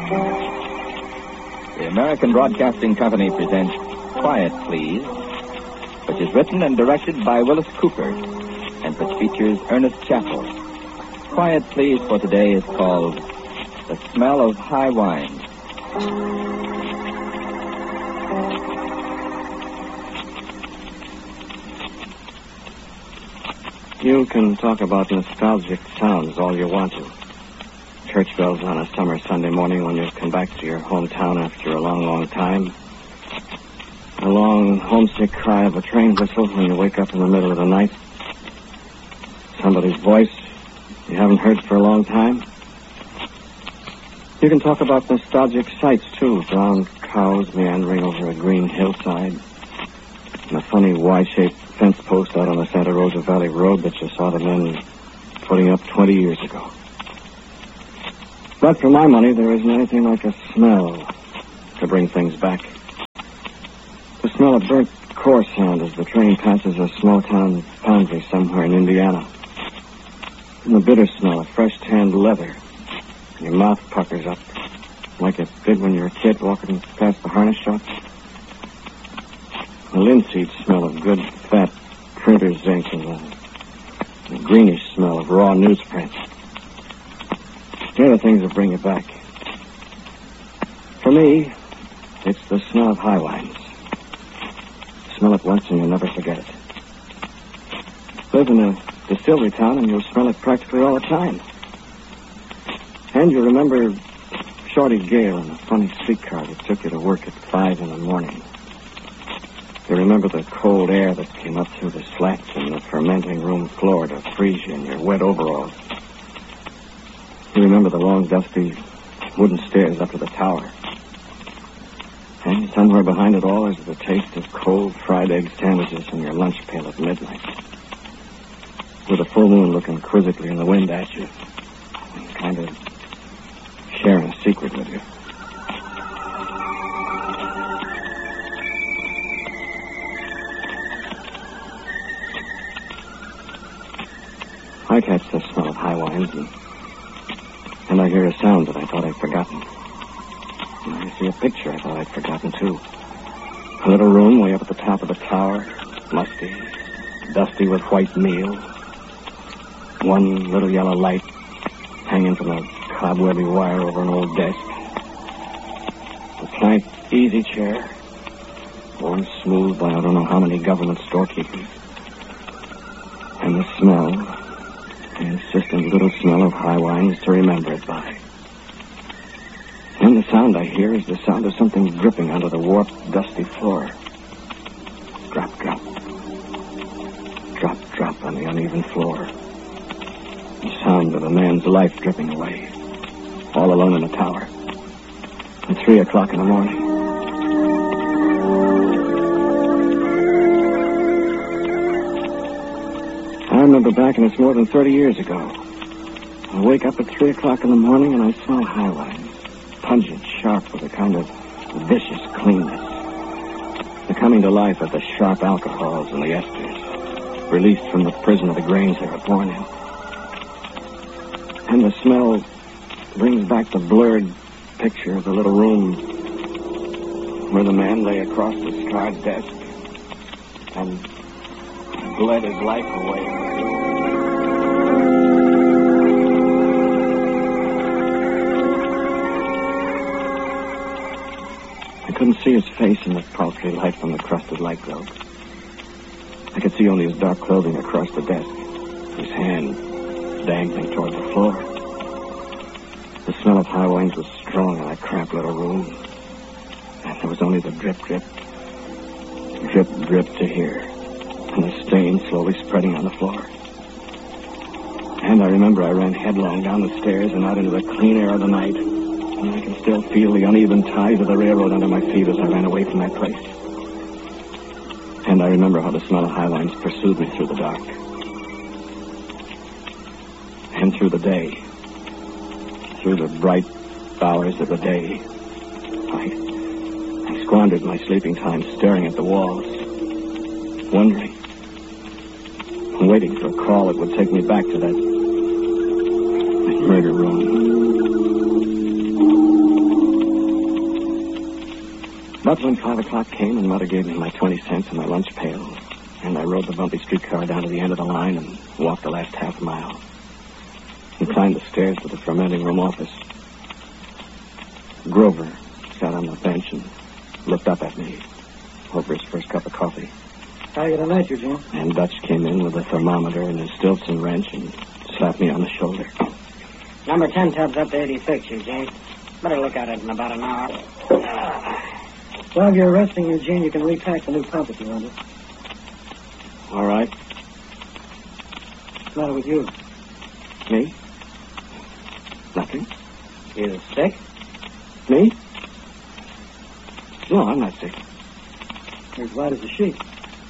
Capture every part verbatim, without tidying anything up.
The American Broadcasting Company presents Quiet Please, which is written and directed by Willis Cooper, and which features Ernest Chappell. Quiet Please for today is called The Smell of High Wine. You can talk about nostalgic sounds all you want to. Church bells on a summer Sunday morning when you come back to your hometown after a long, long time. A long, homesick cry of a train whistle when you wake up in the middle of the night. Somebody's voice you haven't heard for a long time. You can talk about nostalgic sights, too. Brown cows meandering over a green hillside. And a funny Y-shaped fence post out on the Santa Rosa Valley Road that you saw the men putting up twenty years ago. But for my money, there isn't anything like a smell to bring things back. The smell of burnt core sand as the train passes a small-town foundry somewhere in Indiana. And the bitter smell of fresh tanned leather. Your mouth puckers up like it did when you were a kid walking past the harness shop. The linseed smell of good, fat printer's ink and the, the greenish smell of raw newsprint. They're the things that bring you back. For me, it's the smell of high wines. Smell it once and you'll never forget it. Live in a distillery town and you'll smell it practically all the time. And you remember Shorty Gale in a funny streetcar that took you to work at five in the morning. You remember the cold air that came up through the slats in the fermenting room floor to freeze you in your wet overalls. You remember the long, dusty wooden stairs up to the tower. And somewhere behind it all is the taste of cold fried egg sandwiches from your lunch pail at midnight. With a full moon looking quizzically in the wind at you. And kind of sharing a secret with you. I catch the smell of high wines, and, and I hear a sound that I thought I'd forgotten. And I see a picture I thought I'd forgotten, too. A little room way up at the top of the tower, musty, dusty with white meal. One little yellow light hanging from a cobwebby wire over an old desk. A plank easy chair, worn smooth by I don't know how many government storekeepers. And the smell, the insistent little smell of high wines to remember it by. And the sound I hear is the sound of something dripping onto the warped, dusty floor. Drop, drop. Drop, drop on the uneven floor. The sound of a man's life dripping away. All alone in the tower. At three o'clock in the morning. I remember back, and it's more than thirty years ago. I wake up at three o'clock in the morning, and I smell high wines. Pungent, sharp, with a kind of vicious cleanness. The coming to life of the sharp alcohols and the esters, released from the prison of the grains they were born in. And the smell brings back the blurred picture of the little room where the man lay across the scarred desk and bled his life away. I couldn't see his face in the paltry light from the crusted light globe. I could see only his dark clothing across the desk, his hand dangling toward the floor. The smell of high wines was strong in that cramped little room. And there was only the drip, drip, drip, drip to hear. And the stain slowly spreading on the floor. And I remember I ran headlong down the stairs and out into the clean air of the night. And I can still feel the uneven ties of the railroad under my feet as I ran away from that place. And I remember how the smell of high wines pursued me through the dark. And through the day. Through the bright hours of the day. I, I squandered my sleeping time staring at the walls. Wondering. Waiting for a call that would take me back to that, that murder room. But when five o'clock came and Mother gave me my twenty cents and my lunch pail, and I rode the bumpy streetcar down to the end of the line and walked the last half mile and climbed the stairs to the fermenting room office, Grover sat on the bench and looked up at me over his first cup of coffee. How are you tonight, Eugene? And Dutch came in with a thermometer and his Stilson wrench and slapped me on the shoulder. Number ten tab's up to eighty-six, Eugene. Better look at it in about an hour. While you're resting, Eugene, you can repack the new pump if you want it. All right. What's the matter with you? Me? Nothing. You sick? Me? No, I'm not sick. You're as white as a sheet.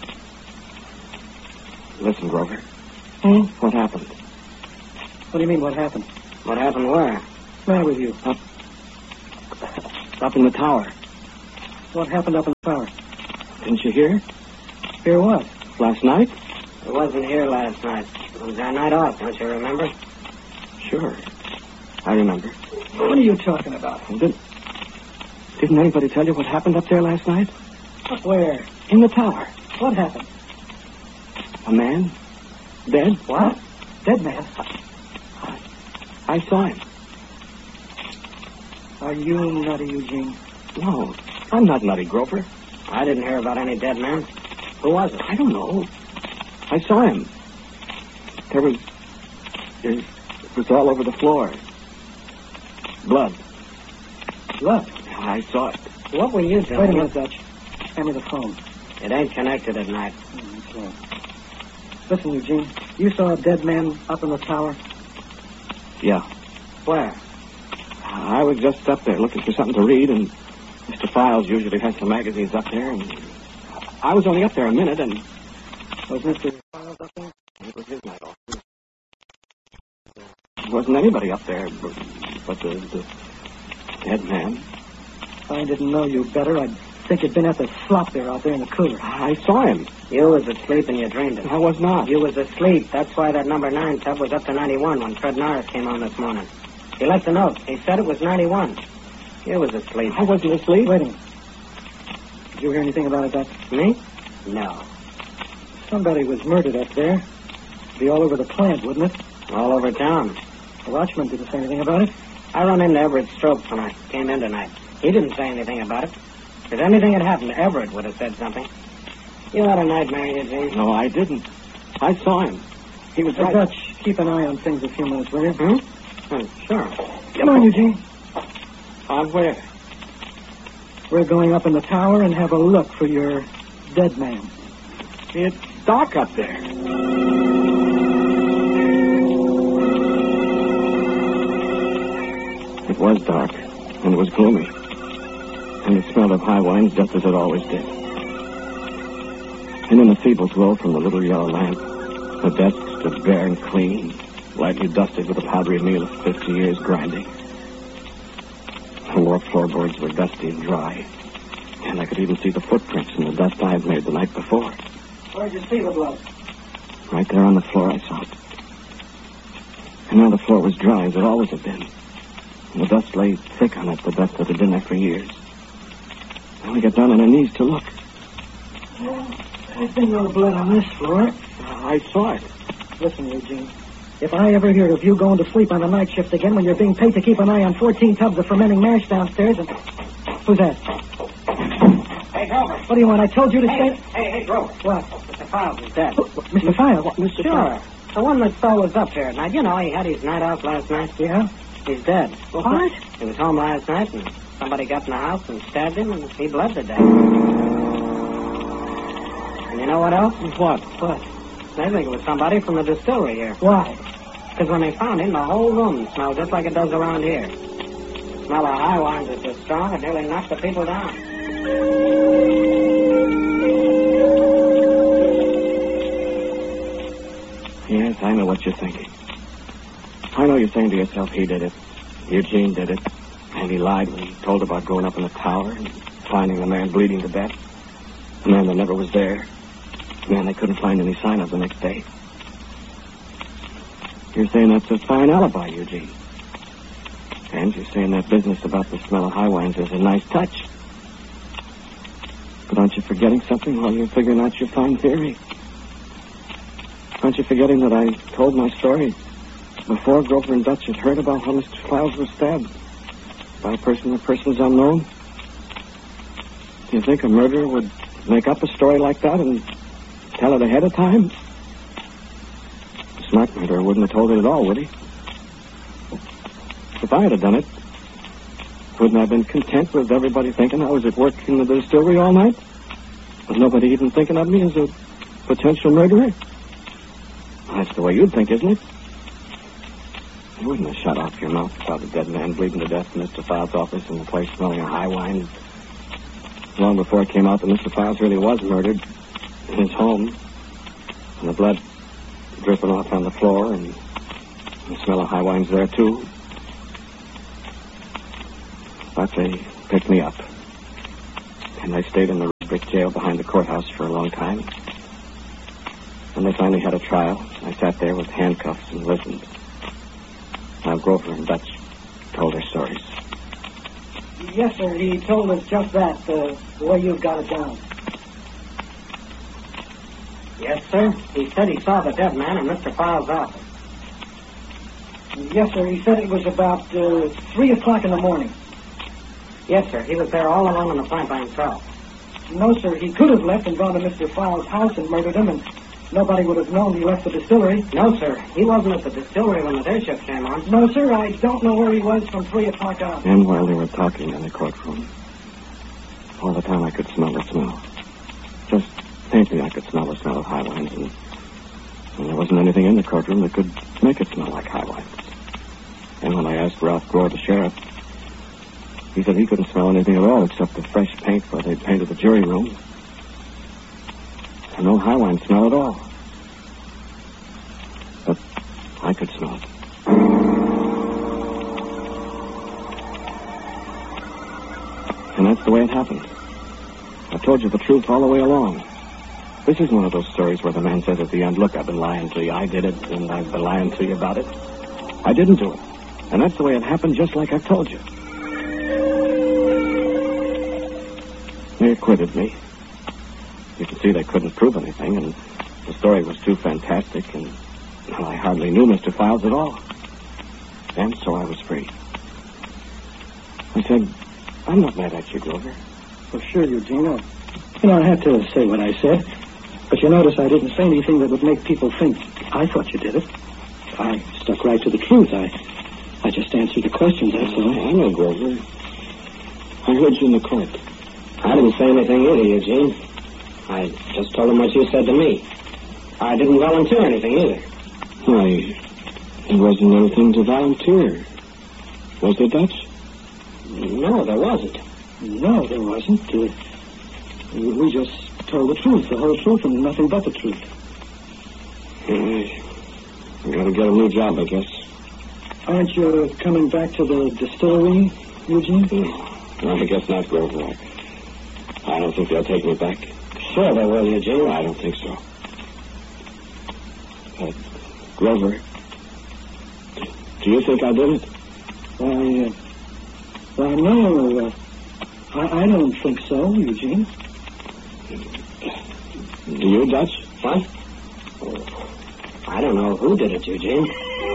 Listen, Grover. Hmm? What happened? What do you mean, what happened? What happened where? What's the matter with you? Up. Up in the tower. What happened up in the tower? Didn't you hear? Hear what? Last night? It wasn't here last night. It was our night off, don't you remember? Sure. I remember. What are you talking about? Didn't, didn't anybody tell you what happened up there last night? Up where? In the tower. What happened? A man? Dead? What? Dead man? I, I saw him. Are you nutty, Eugene? No, I'm not nutty, Grover. I didn't hear about any dead men. Who was it? I don't know. I saw him. There was... It was all over the floor. Blood. Blood? I saw it. What were you doing? Wait a minute, Dutch. Hand me the phone. It ain't connected at night. Mm, that's right. Listen, Eugene, you saw a dead man up in the tower? Yeah. Where? I was just up there looking for something to read, and Mister Files usually has some magazines up there, and I was only up there a minute, and... Was Mister Files up there? It was his night off. There wasn't anybody up there but, but the, the dead man. If I didn't know you better, I'd think you'd been at the slop there out there in the cooler. I saw him. You was asleep and you dreamed it. I was not. You was asleep. That's why that number nine tub was up to ninety-one when Fred Norris came on this morning. He left a note. He said it was ninety-one. You was asleep. I wasn't asleep. Wait a minute. Did you hear anything about it, Dutch? Me? No. Somebody was murdered up there. It'd be all over the plant, wouldn't it? All over town. The watchman didn't say anything about it. I run into Everett Stropes when I came in tonight. He didn't say anything about it. If anything had happened, Everett would have said something. You had a nightmare, Eugene. No, I didn't. I saw him. He was Hey, right. Dutch, keep an eye on things a few minutes, will you? Hmm? Hmm, sure. Come on, Eugene. On where? We're going up in the tower and have a look for your dead man. It's dark up there. It was dark, and it was gloomy, and it smelled of high wines just as it always did. And in the feeble glow from the little yellow lamp, the desk stood bare and clean, lightly dusted with a powdery meal of fifty years grinding. The warped floorboards were dusty and dry, and I could even see the footprints in the dust I had made the night before. Where'd you see the blood? Right there on the floor, I saw it. And now the floor was dry as it always had been. And the dust lay thick on it, the dust that had been there for years. And we got down on our knees to look. Well, there's been no blood on this floor. I saw it. Listen, Eugene, if I ever hear of you going to sleep on the night shift again when you're being paid to keep an eye on fourteen tubs of fermenting mash downstairs, and... Who's that? Hey, Grover. What do you want? I told you to Hey, stay... hey, hey, Grover. What? Mister Files is dead. Mister Files? What, Mister Sure. Files? The one that saw was up here at night. You know, he had his night off last night. Yeah? He's dead. What? He was home last night, and somebody got in the house and stabbed him, and he bled to death. And you know what else? What? What? They think it was somebody from the distillery here. Why? Because when they found him, the whole room smelled just like it does around here. The smell of high wines is so strong, it nearly knocked the people down. Yes, I know what you're thinking. I know you're saying to yourself, he did it. Eugene did it. And he lied when he told about going up in the tower and finding the man bleeding to death. The man that never was there. The man they couldn't find any sign of the next day. You're saying that's a fine alibi, Eugene. And you're saying that business about the smell of high wines is a nice touch. But aren't you forgetting something while you're figuring out your fine theory? Aren't you forgetting that I told my story before Grover and Dutch had heard about how Mister Files was stabbed by a person or persons unknown? Do you think a murderer would make up a story like that and tell it ahead of time? A smart murderer wouldn't have told it at all, would he? If I had done it, wouldn't I have been content with everybody thinking I was at work in the distillery all night? With nobody even thinking of me as a potential murderer? Well, that's the way you'd think, isn't it? You wouldn't have shut off your mouth about a dead man bleeding to death in Mister Files' office and the place smelling of high wine long before it came out that Mister Files really was murdered in his home, and the blood dripping off on the floor, and the smell of high wine's there, too. But they picked me up, and I stayed in the brick jail behind the courthouse for a long time. When they finally had a trial, I sat there with handcuffs and listened. Now Grover and Dutch told their stories. Yes, sir. He told us just that, uh, the way you've got it down. Yes, sir. He said he saw the dead man in Mister Files' office. Yes, sir. He said it was about uh, three o'clock in the morning. Yes, sir. He was there all alone on the plant by himself. No, sir. He could have left and gone to Mister Files' house and murdered him, and nobody would have known he left the distillery. No, sir. He wasn't at the distillery when the day shift came on. No, sir. I don't know where he was from three o'clock on. And while they were talking in the courtroom, all the time I could smell the smell. Just faintly I could smell the smell of high wines, and, and there wasn't anything in the courtroom that could make it smell like high wines. And when I asked Ralph Gore, the sheriff, he said he couldn't smell anything at all except the fresh paint where they'd painted the jury room. And no high wine smell at all. But I could smell it. And that's the way it happened. I told you the truth all the way along. This is one of those stories where the man says at the end, look, I've been lying to you. I did it, and I've been lying to you about it. I didn't do it. And that's the way it happened, just like I've told you. They acquitted me. You can see they couldn't prove anything, and the story was too fantastic, and well, I hardly knew Mister Files at all. And so I was free. I said, I'm not mad at you, Grover. Well, sure, Eugene. You know, I had to say what I said. But you notice I didn't say anything that would make people think I thought you did it. I stuck right to the truth. I I just answered the questions, that's all. I know, Grover. I heard you in the court. I didn't say anything either, Eugene. I just told him what you said to me. I didn't volunteer anything either. Why, there wasn't anything to volunteer. Was there, Dutch? No, there wasn't. No, there wasn't. Uh, we just told the truth, the whole truth, and nothing but the truth. I, I gotta get a new job, I guess. Aren't you coming back to the distillery, Eugene? No, I guess not, Grover. I, I don't think they'll take me back. Sure they will, Eugene. I don't think so. Uh, Grover, do you think I did it? Why, uh, why, no, uh, I, I don't think so, Eugene. Do you, Dutch? What? Oh, I don't know who did it, Eugene.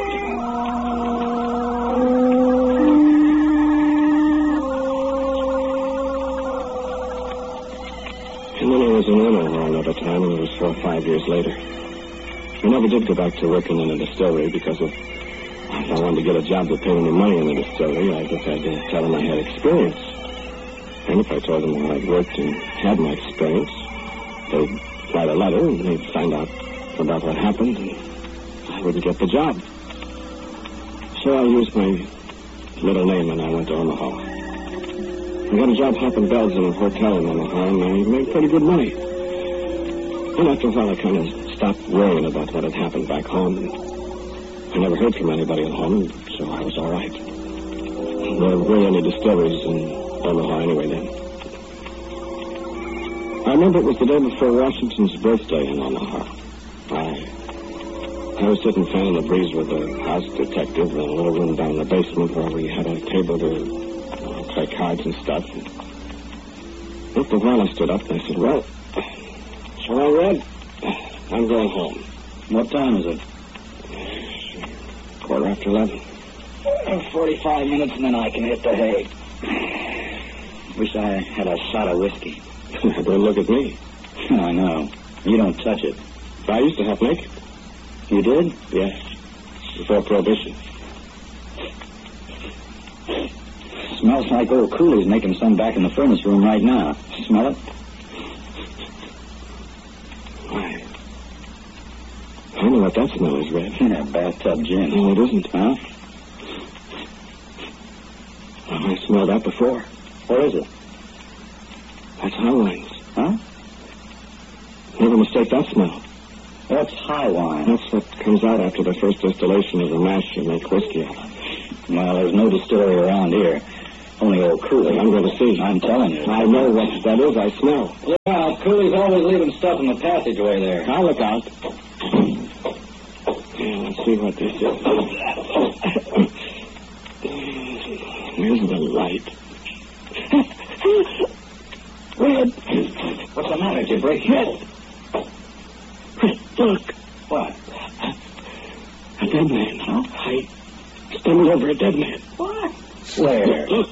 And then I was in Omaha another time, and it was four or five years later. I never did go back to working in a distillery because of... If I wanted to get a job that paid me money in the distillery, I just had to tell them I had experience. And if I told them how I'd worked and had my experience, they'd write a letter and they'd find out about what happened, and I wouldn't get the job. So I used my middle name and I went to Omaha. I got a job helping bells in a hotel in Omaha, and I made pretty good money. And after a while, I kind of stopped worrying about what had happened back home. And I never heard from anybody at home, so I was all right. There weren't any distilleries in Omaha anyway then. I remember it was the day before Washington's birthday in Omaha. I, I was sitting fanning the breeze with a house detective in a little room down in the basement where we had a table to uh, play cards and stuff. Looked at I stood up, and I said, well, so I read. I'm going home. What time is it? Quarter after eleven. Uh, Forty-five minutes, and then I can hit the hay. Wish I had a shot of whiskey. Don't look at me. I know. You don't touch it. I used to have naked. You did? Yes. Before Prohibition. Smells like old Cooley's making some back in the furnace room right now. Smell it? Why? I know what that smell is, Red. Yeah, bathtub gin. No, it isn't. Huh? Well, I smelled that before. What is it? That's high wines. Huh? Never mistake that smell. What's high wine? That's what comes out after the first distillation of the mash you make whiskey out of. Well, there's no distillery around here. Only old Cooley. I'm going to see. I'm telling you. I know what that is. I smell. Yeah, Cooley's always leaving stuff in the passageway there. I'll look out. Yeah, let's see what this is. Where's the light? Red. What's the matter? Did you break your head? Red, look. What? A dead man. Huh? I stumbled over a dead man. What? Where? Look.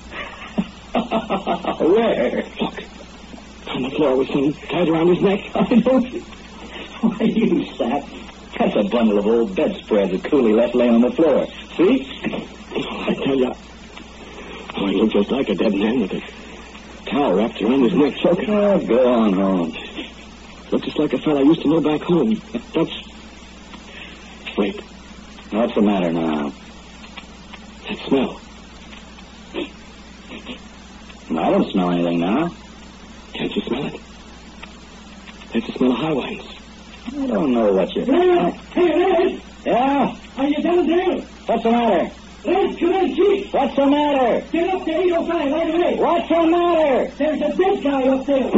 Where? Look. On the floor with some tied around his neck. I don't see. Why, you sap. That's a bundle of old bedspreads that Cooley left laying on the floor. See? I tell you. Oh, he looked just like a dead man with a towel wrapped around his neck, choking. Oh, go on home. Looked just like a fellow I used to know back home. That's... Wait. What's the matter now? That smell. I don't smell anything now. Can't you smell it? That's the smell of high wines. I don't know what you... Red! Hey, Red! Yeah? Are you down there? What's the matter? Red, come in, Chief! What's the matter? Get up to eight oh five right away! What's the matter? There's a dead guy up there!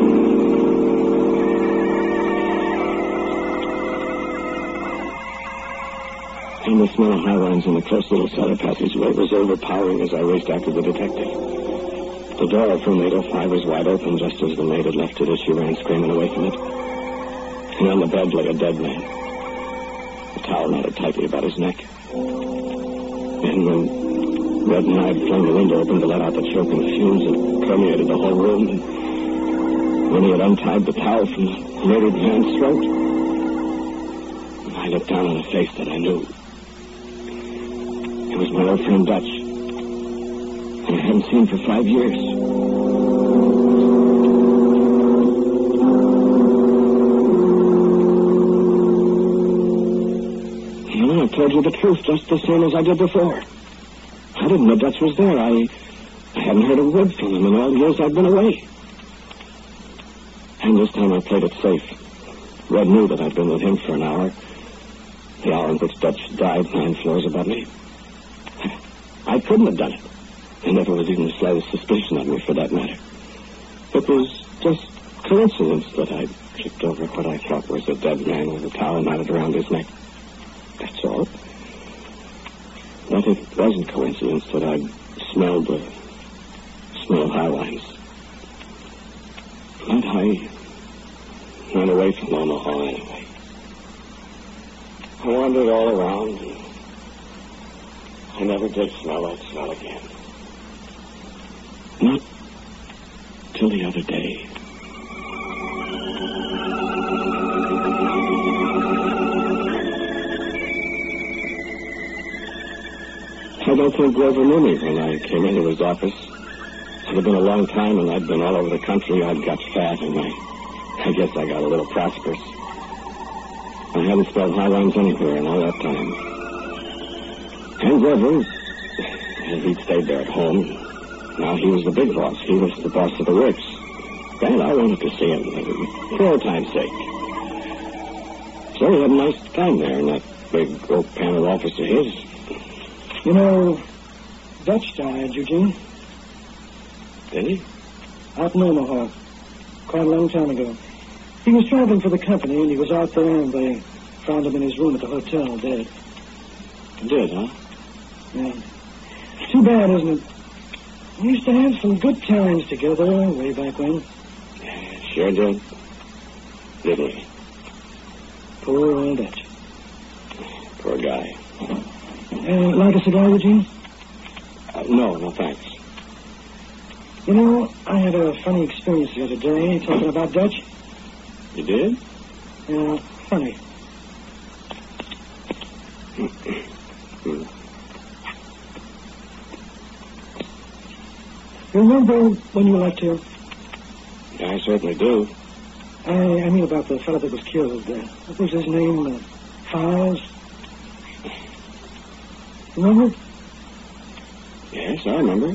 And the smell of high wines in the close little cellar passageway was overpowering as I raced after the detective. The door of room eight oh five was wide open just as the maid had left it as she ran screaming away from it. And on the bed lay a dead man. The towel knotted tightly about his neck. And when Red and I had flung the window open to let out the choking fumes that permeated the whole room, and when he had untied the towel from the murdered man's throat, I looked down on a face that I knew. It was my old friend Dutch. And I hadn't seen for five years. Well, I told you the truth just the same as I did before. I didn't know Dutch was there. I, I hadn't heard a word from him in all the years I'd been away. And this time I played it safe. Red knew that I'd been with him for an hour. The hour in which Dutch died nine floors above me. I couldn't have done it. There never was even the slightest suspicion of me, for that matter. It was just coincidence that I tripped over what I thought was a dead man with a towel knotted around his neck. That's all. But it wasn't coincidence that I smelled the smell of high wines. But I ran away from Omaha anyway. I wandered all around, and I never did smell that smell again. Not till the other day. I don't think Grover knew me when I came into his office. It had been a long time, and I'd been all over the country. I'd got fat, and I, I guess I got a little prosperous. I hadn't smelled high wines anywhere in all that time. And Grover, he'd stayed there at home. Now he was the big boss. He was the boss of the works. And I wanted to see him for old time's sake. So we had a nice time there in that big oak panel office of his. You know, Dutch died, Eugene. Did he? Out in Omaha. Quite a long time ago. He was traveling for the company, and he was out there, and they found him in his room at the hotel, dead. He did, huh? Yeah. Too bad, isn't it? We used to have some good times together way back when. Sure did. Did we? Poor old Dutch. Poor guy. Uh, like a cigar, Eugene? Uh, no, no thanks. You know, I had a funny experience the other day talking about Dutch. You did? Yeah, funny. Hmm. You remember when you left here? I certainly do. I, I mean about the fellow that was killed. Uh, what was his name? Uh, Files? Remember? Yes, I remember.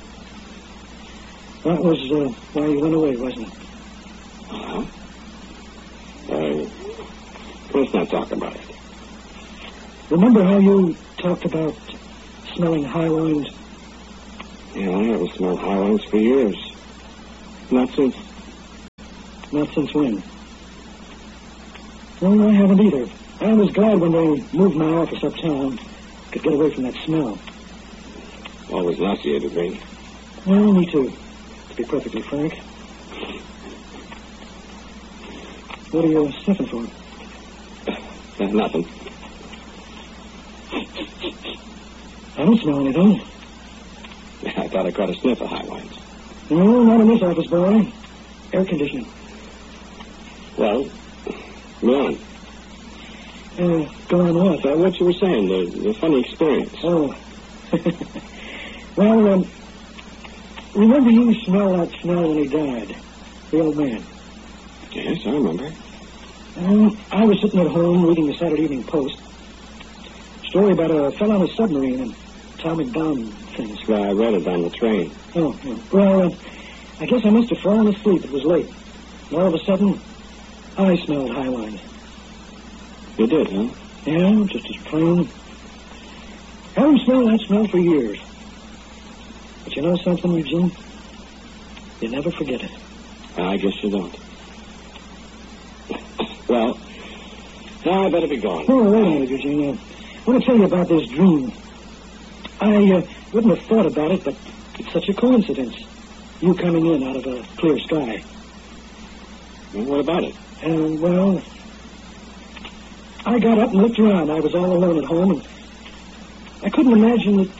That was uh, why you went away, wasn't it? Uh-huh. Uh, let's not talk about it. Remember how you talked about smelling high wines? Yeah, I haven't smelled high wines for years. Not since... Not since when? Well, I haven't either. I was glad when they moved my office uptown. Could get away from that smell. Always nauseated me. Well, me too, to be perfectly frank. What are you sniffing for? Uh, nothing. I don't smell anything. I thought I caught a sniff of high wines. No, not in this office, boy. Air conditioning. Well, go on. Uh, go on what? Uh, what you were saying, the, the funny experience. Oh. Well, um, remember you smelled that smell when he died? The old man. Yes, I remember. Um, I was sitting at home reading the Saturday Evening Post. Story about a fellow on a submarine and atomic bomb things. Well, I read it on the train. Oh, yeah. Well, uh, I guess I must have fallen asleep. It was late. And all of a sudden, I smelled high wine. You did, huh? Yeah, just as plain. Haven't smelled that smell for years. But you know something, Eugene? You never forget it. I guess you don't. Well, now I better be gone. Oh, wait a minute, Eugene. Uh, I want to tell you about this dream. I uh, wouldn't have thought about it, but it's such a coincidence. You coming in out of a clear sky. Well, what about it? And, well, I got up and looked around. I was all alone at home, and I couldn't imagine that...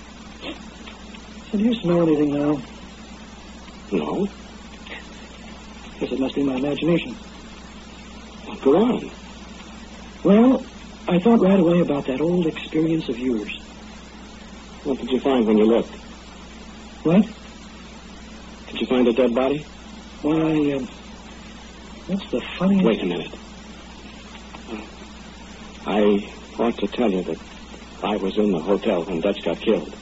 So do you smell anything now? No. Guess it must be my imagination. Well, go on. Well, I thought right away about that old experience of yours. What did you find when you looked? What? Did you find a dead body? Why, uh, what's the funniest... Wait a minute. I ought to tell you that I was in the hotel when Dutch got killed.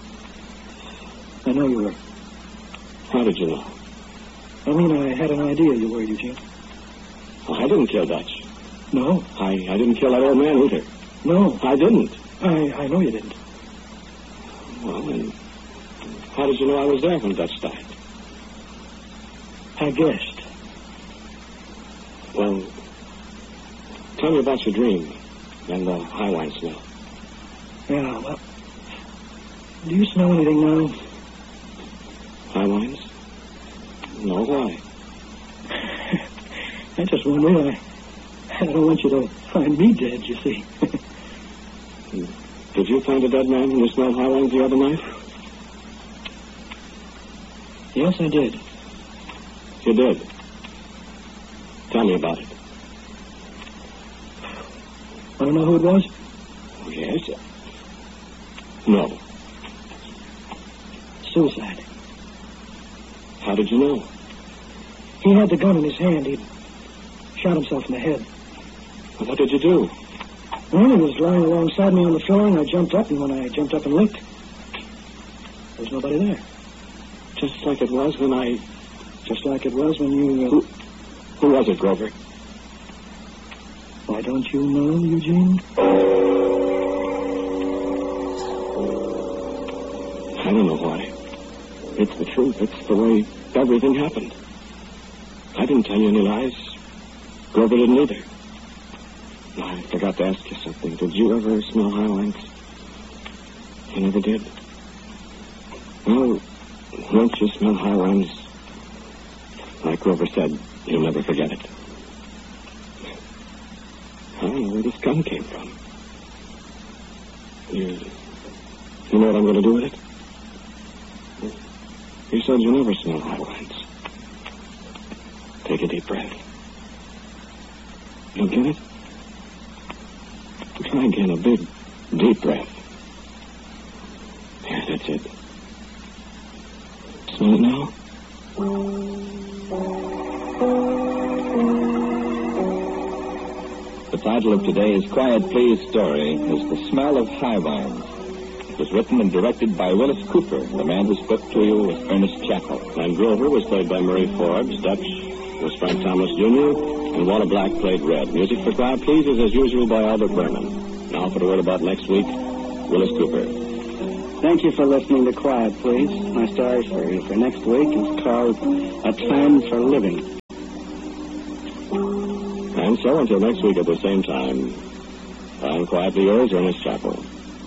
I know you were. How did you know? I mean, I had an idea you were, Eugene. Oh, I didn't kill Dutch. No? I, I didn't kill that old man either. No. I didn't. I, I know you didn't. Well, then, how did you know I was there when Dutch died? I guessed. Well, tell me about your dream and the high wine smell. Yeah, well, do you smell anything now? High wines? No, why? I just wonder. I, I don't want you to find me dead, you see. Did you find a dead man when you smelled high wines the other night? Yes, I did. You did? Tell me about it. Want to know who it was? Oh, yes. No. Suicide. How did you know? He had the gun in his hand. He'd shot himself in the head. Well, what did you do? Well, he was lying alongside me on the floor, and I jumped up, and when I jumped up and looked, there was nobody there. Just like it was when I... Just like it was when you... Uh... Who, who was it, Grover? Why don't you know, Eugene? I don't know why. It's the truth. It's the way everything happened. I didn't tell you any lies. Grover didn't either. I forgot to ask you something. Did you ever smell high wines? You never did? Well, once you smell high winds, like Grover said, you'll never forget it. I don't know where this gun came from. You, you know what I'm going to do with it? You said you never smell high winds. Take a deep breath. You'll get it? Try again, a big, deep breath. Yeah, that's it. Smell it now? The title of today's Quiet Please story is The Smell of High Winds. It was written and directed by Willis Cooper. The man who spoke to you was Ernest Chappell. And Grover was played by Murray Forbes. Dutch was Frank Thomas Junior And Walter Black played Red. Music for Quiet Please is as usual by Albert Berman. Now for the word about next week, Willis Cooper. Thank you for listening to Quiet Please. My story for you for next week is called A Time for Living. And so until next week at the same time, I'm quietly yours, Ernest Chappell.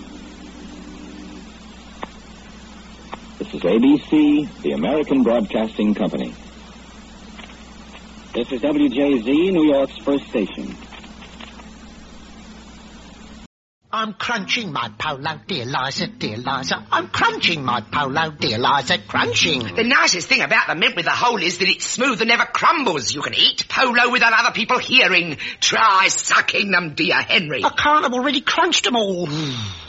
This is A B C, the American Broadcasting Company. This is W J Z, New York's first station. I'm crunching my polo, dear Liza, dear Liza. I'm crunching my polo, dear Liza, crunching. The nicest thing about the mint with the hole is that it's smooth and never crumbles. You can eat polo without other people hearing. Try sucking them, dear Henry. I can't, I've already crunched them all.